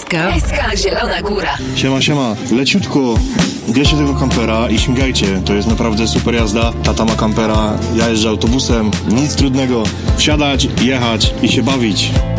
SK Zielona Góra. Siema, leciutko. Bierzcie tego kampera i śmigajcie. To jest naprawdę super jazda. Tata ma kampera, ja jeżdżę autobusem. Nic trudnego. Wsiadać, jechać i się bawić.